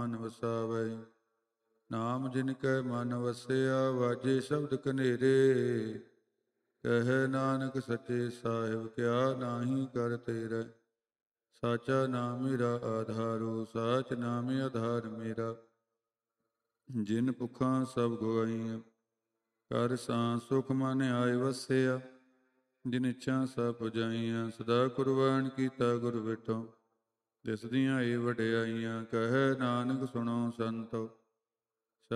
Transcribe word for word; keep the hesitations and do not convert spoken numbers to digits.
ਮਨ ਵਸਾਵੈ। ਨਾਮ ਜਿਨ ਕੈ ਮਨ ਵਸਿਆ ਵਾਜੇ ਸ਼ਬਦ ਕਨੇਰੇ। ਕਹੈ ਨਾਨਕ ਸੱਚੇ ਸਾਹਿਬ ਕਿਆ ਨਾਹੀ ਕਰ ਤੇਰੇ। ਸਾਚਾ ਨਾਮ ਮੇਰਾ ਆਧਾਰੋ ਸਾਚ ਨਾਮ ਆਧਾਰ ਮੇਰਾ। ਜਿਨ ਭੁੱਖਾਂ ਸਭ ਗਵਾਈਆਂ ਕਰ ਸਾਂ ਸੁਖ ਮਨ ਆਏ ਵਸਿਆ। ਜਿਨ ਇੱਛਾ ਸਭ ਪੁਜਾਈਆਂ ਸਦਾ ਕੁਰਬਾਨ ਕੀਤਾ ਗੁਰ ਵਿਟੋ। ਤਿਸ ਦੀਆਂ ਇਹ ਵਡਿਆਈਆਂ ਕਹੈ ਨਾਨਕ ਸੁਣੋ ਸੰਤੋ।